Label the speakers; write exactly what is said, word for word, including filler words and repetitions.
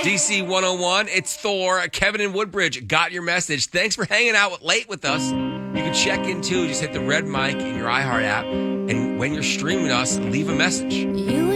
Speaker 1: D C one oh one, it's Thor. Kevin in Woodbridge got your message. Thanks for hanging out with, late with us. You can check in too. Just hit the red mic in your iHeart app. And when you're streaming us, leave a message.
Speaker 2: You